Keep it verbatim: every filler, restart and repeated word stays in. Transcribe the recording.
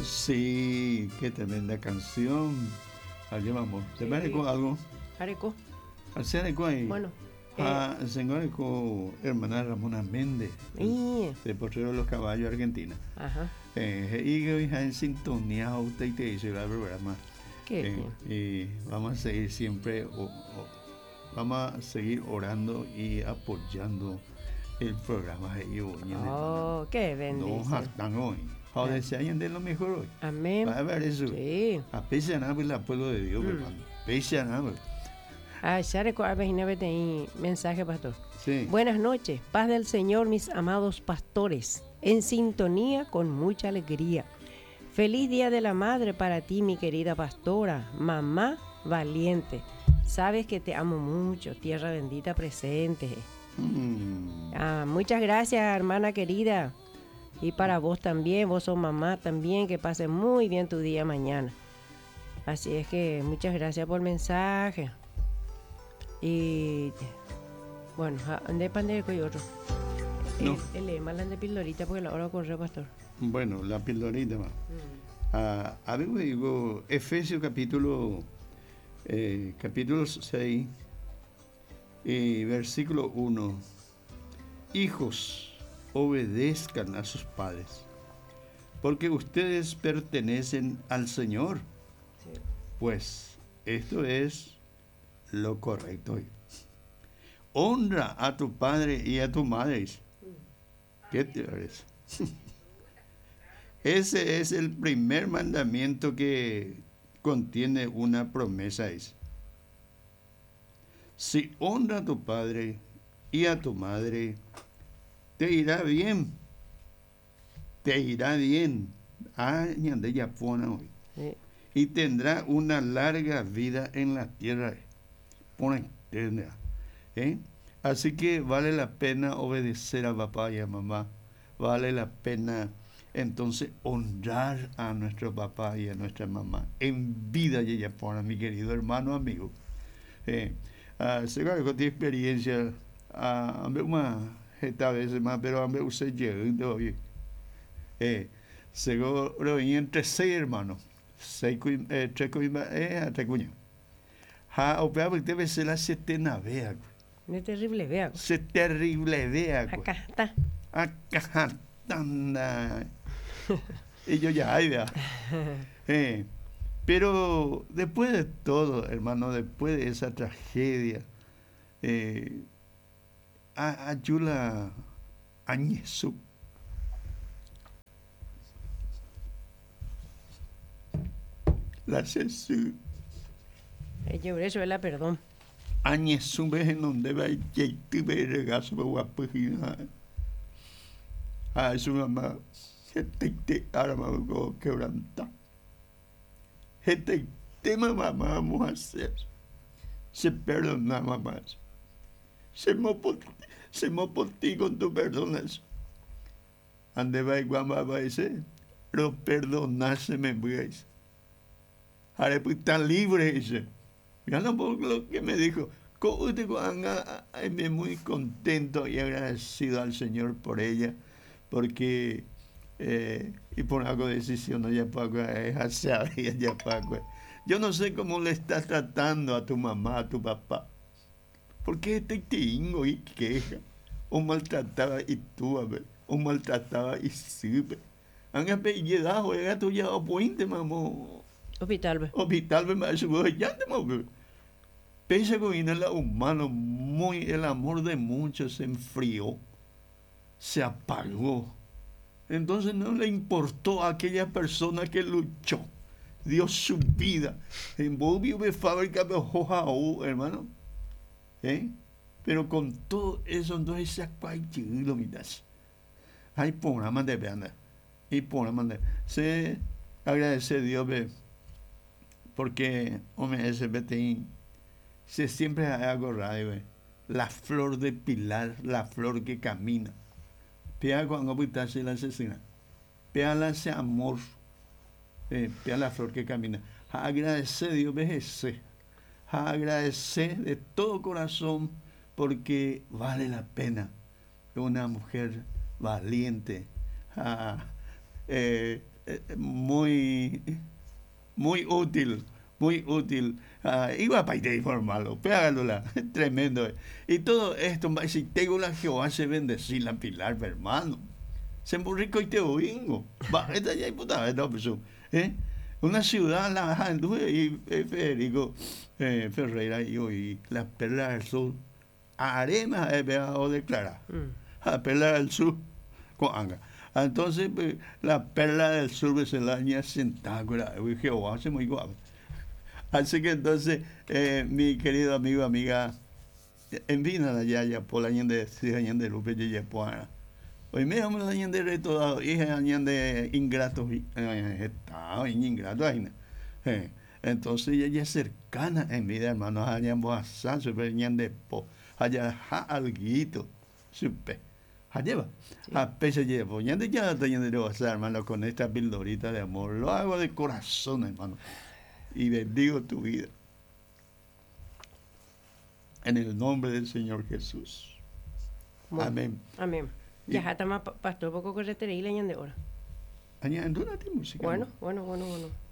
Sí, qué tremenda canción. Allá vamos. ¿Te Sí. parece algo? Areco. Hacer algo ahí. Bueno. Eh, Ah, señor, con hermana Ramona Méndez, y, de Potrero de los Caballos, Argentina. ajá. Eh, y hoy en sintonía usted y te dice el programa. Qué Eh, bien. y vamos a seguir siempre, o, o, vamos a seguir orando y apoyando el programa de hoy. Oh, qué No bendición. hartan hoy. Ahora Ah. se hayan de lo mejor hoy. Amén. Va a ver eso. Sí. A pesar de nada, el pueblo de Dios, Mm. hermano. Pese a nada. Ah, ya recuerdo, mensaje, pastor. Sí. Buenas noches, paz del Señor, mis amados pastores, en sintonía con mucha alegría. Feliz Día de la Madre para ti, mi querida pastora, mamá valiente. Sabes que te amo mucho, tierra bendita presente. Mm. Ah, muchas gracias, hermana querida. Y para vos también, vos sos mamá también, que pases muy bien tu día mañana. Así es que muchas gracias por el mensaje. Y bueno, ande pandeco y otro. No. El lema de pildorita porque la hora corre, pastor. Bueno, la pildorita más. Mm. Ah, a ver, digo, Efesios capítulo, eh, capítulo seis, y versículo uno. Hijos, obedezcan a sus padres, porque ustedes pertenecen al Señor. Sí. Pues esto es lo correcto. Honra a tu padre y a tu madre. ¿Qué te parece? Ese es el primer mandamiento que contiene una promesa. Es: si honra a tu padre y a tu madre, te irá bien. Te irá bien. Ah, ñande ya pona hoy. Sí. Y tendrá una larga vida en la tierra. Pone eterna. ¿Eh? Así que vale la pena obedecer a papá y a mamá. Vale la pena entonces honrar a nuestro papá y a nuestra mamá en vida. Y ella pone, mi querido hermano, amigo. Eh, uh, seguro que tiene experiencia. A uh, una esta vez más, pero a mí usted llega hoy. Eh, seguro y entre seis hermanos. Seis eh, tres eh, tres cuñas. Ha, o peor, debe ser la setena vea. Es terrible, vea. Se terrible vea. Acá está. Acá está. Y yo ya, ay, vea. Eh, pero después de todo, hermano, después de esa tragedia, eh, ayula añesu. La Jesús. Yo por eso es la perdón. Añesu ve en donde va y te ve regazo de guapajina. A su mamá, gente te arma quebranta. Gente tema mamá vamos a hacer. Se perdona mamá. Se mo por se mo por ti con tu perdonas. Ande va y guamba va ese. Pero perdonarse me veis. Ahora pues está libre ese. Ya no por lo que me dijo. Estoy muy contento y agradecido al Señor por ella, porque eh, y por algo de decisión no ya pago ya pago. Yo no sé cómo le estás tratando a tu mamá, a tu papá, porque te tingo y queja o maltrataba y tú a ver o maltrataba y sirve. Han apellidado juega tu ya puente mamá. Hospital. Hospital me va a subir ya te mueve. Pese que en el humano, muy, el amor de muchos se enfrió, se apagó. Entonces no le importó a aquella persona que luchó, dio su vida. En Bobio de fábrica de Jojaú, hermano. ¿Eh? Pero con todo eso, no es lo mitas. Hay programas de veanda. Y programas de. Se agradece a Dios, porque, hombre, ese B T I. Se siempre hay algo raro, eh. La flor de pilar, la flor que camina. Pea cuando se la asesina. Pea la ese amor. Eh, pea la flor que camina. Agradecer a Dios, ese. Agradecer de todo corazón, porque vale la pena una mujer valiente. Ah, eh, eh, muy, muy útil, muy útil. Ah, iba para ir informarlo, pégalo, tremendo. Y todo esto, si tengo la Jehová se bendecir la pilar, hermano. Se rico y te oingo. Va, esta ya es puta, esta persona. ¿Eh? Una ciudad, la y eh, Federico eh, Ferreira y hoy, la perla del sur. Arema he pegado declarar. Mm. La perla del sur, con anga. Entonces, pues, la perla del sur es la niña sentada, Jehová se muy guapo. Así que entonces, eh, mi querido amigo, amiga, en Vina, allá, ya por la ñande, si la ñande Lupe, ya puana. Hoy me llamo la ñande reto, hija la ñande ingrato, está, ingrato, ahí. Entonces, ella es cercana en vida, hermano, allá en Boazán, super ñande po, allá, ja, alguito, super. Allá va, a peso llevo, ñande ya, ñande de Boazán, hermano, con esta pildorita de amor, lo hago de corazón, hermano. Y bendigo tu vida. En el nombre del Señor Jesús. Bueno, amén. Amén. Ya está más pastor poco corretería y leñan de ora. Añadiendo una música. Bueno, bueno, bueno, bueno.